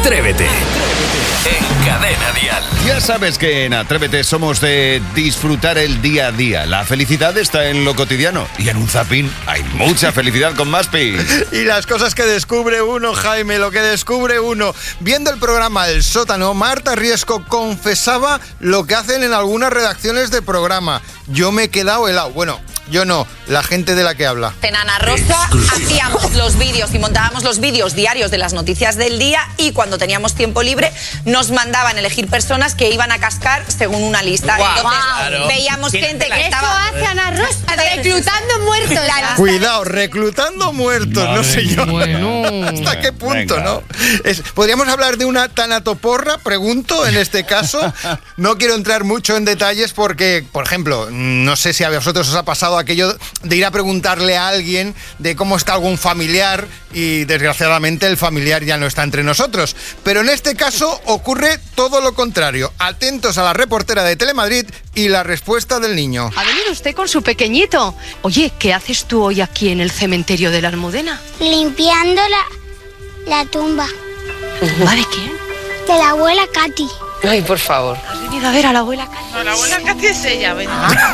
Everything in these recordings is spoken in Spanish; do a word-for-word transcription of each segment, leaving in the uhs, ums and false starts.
Atrévete. En Cadena Dial. Ya sabes que en Atrévete somos de disfrutar el día a día. La felicidad está en lo cotidiano. Y en un zapín hay mucha felicidad con Maspi. Y las cosas que descubre uno, Jaime, lo que descubre uno. Viendo el programa El Sótano, Marta Riesco confesaba lo que hacen en algunas redacciones de programa. Yo me he quedado helado. Bueno, yo no, la gente de la que habla. En Ana Rosa hacíamos los vídeos y montábamos los vídeos diarios de las noticias del día, y cuando teníamos tiempo libre nos mandaban elegir personas que iban a cascar según una lista. Wow. Entonces Claro. veíamos gente que Eso estaba... hace Ana Rosa, reclutando muertos. Cuidado, reclutando muertos, Madre no sé yo. Bueno. ¿Hasta qué punto, Venga. no? Es, ¿Podríamos hablar de una tanatoporra? Pregunto, en este caso. No quiero entrar mucho en detalles porque, por ejemplo, no sé si a vosotros os ha pasado aquello de ir a preguntarle a alguien de cómo está algún familiar y, desgraciadamente, el familiar ya no está entre nosotros. Pero en este caso ocurre todo lo contrario. Atentos a la reportera de Telemadrid y la respuesta del niño. Ha venido usted con su pequeñito. Oye, ¿qué haces tú hoy aquí en el cementerio de la Almudena? Limpiando la, la tumba ¿Tumba de quién? de la abuela Katy. Ay, por favor. ¿Has venido a ver a la abuela Katy? No, la abuela Katy es ella, ven. Ah,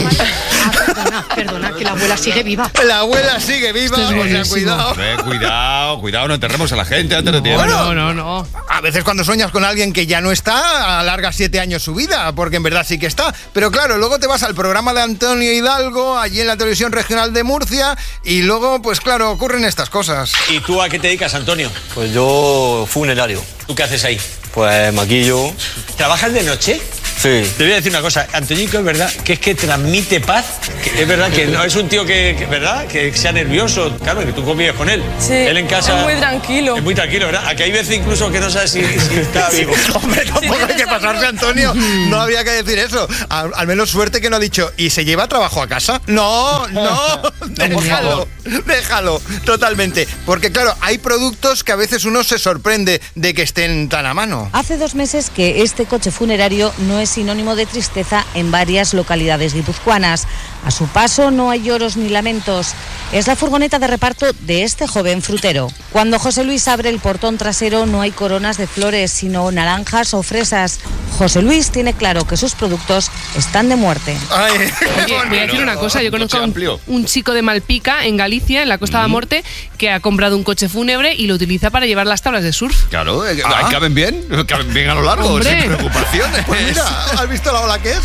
perdona, perdona, que la abuela sigue viva. La abuela sigue viva, Esto es o sea, buenísimo. cuidado. Eh, cuidado, cuidado, no enterremos a la gente antes de tiempo. No, no, no. A veces cuando sueñas con alguien que ya no está, alarga siete años su vida, porque en verdad sí que está. Pero claro, luego te vas al programa de Antonio Hidalgo, allí en la televisión regional de Murcia, y luego, pues claro, ocurren estas cosas. ¿Y tú a qué te dedicas, Antonio? Pues yo, funerario. ¿Tú qué haces ahí? Pues maquillo. ¿Trabajas de noche? Sí. Te voy a decir una cosa, Antoñico, es verdad que es que transmite paz, que es verdad que no es un tío que, que ¿verdad? Que sea nervioso, claro, que tú convives con él. Sí, Él en casa es muy tranquilo. Es muy tranquilo, ¿verdad? Aquí hay veces incluso que no sabes si, si está vivo. Hombre, tampoco hay que pasarse, Antonio. No había que decir eso. Al, al menos suerte que no ha dicho, ¿y se lleva trabajo a casa? No, no, déjalo, déjalo, totalmente. Porque claro, hay productos que a veces uno se sorprende de que estén tan a mano. Hace dos meses que este coche funerario no es sinónimo de tristeza en varias localidades guipuzcoanas. A su paso no hay lloros ni lamentos. Es la furgoneta de reparto de este joven frutero. Cuando José Luis abre el portón trasero no hay coronas de flores, sino naranjas o fresas. José Luis tiene claro que sus productos están de muerte. Ay, Oye, voy a decir una cosa, yo conozco a un, amplio. un chico de Malpica, en Galicia, en la Costa de la Morte, que ha comprado un coche fúnebre y lo utiliza para llevar las tablas de surf. Claro, eh, Ah. ¿caben bien? ¿Caben bien a lo largo? Hombre. Sin preocupaciones. pues mira, ¿has visto la ola que es?